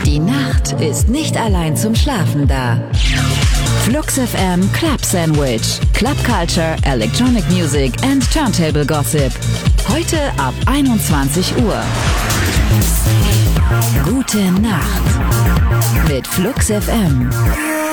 Die Nacht ist nicht allein zum Schlafen da. Flux FM Club Sandwich. Club Culture, Electronic Music and Turntable Gossip. Heute ab 21 Uhr. Gute Nacht mit Flux FM.